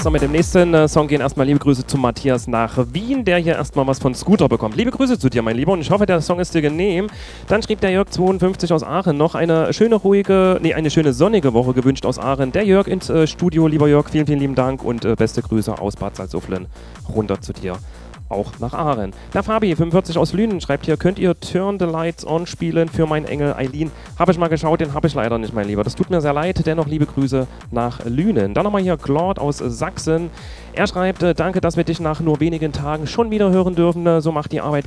noch mit dem nächsten Song gehen. Erstmal liebe Grüße zu Matthias nach Wien, der hier erstmal was von Scooter bekommt. Liebe Grüße zu dir, mein Lieber, und ich hoffe, der Song ist dir genehm. Dann schrieb der Jörg52 aus Aachen noch eine schöne sonnige Woche gewünscht aus Aachen. Der Jörg ins Studio. Lieber Jörg, vielen, vielen lieben Dank und beste Grüße aus Bad Salzuflen runter zu dir. Auch nach Aachen. Der Fabi45 aus Lünen schreibt hier, könnt ihr Turn the Lights On spielen für meinen Engel Eileen? Habe ich mal geschaut, den habe ich leider nicht, mein Lieber. Das tut mir sehr leid, dennoch liebe Grüße nach Lünen. Dann nochmal hier Claude aus Sachsen. Er schreibt, danke, dass wir dich nach nur wenigen Tagen schon wieder hören dürfen. So macht die Arbeit